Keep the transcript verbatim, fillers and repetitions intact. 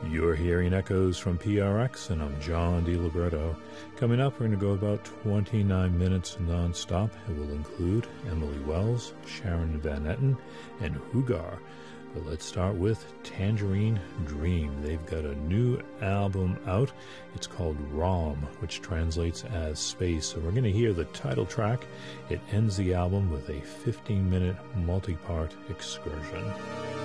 You're hearing echoes from P R X, and I'm John DiLibretto. Coming up, we're going to go about twenty-nine minutes non-stop. It will include Emily Wells, Sharon Van Etten, and Hugar. But let's start with Tangerine Dream. They've got a new album out. It's called ROM, which translates as space. So we're going to hear the title track. It ends the album with a fifteen-minute multi-part excursion.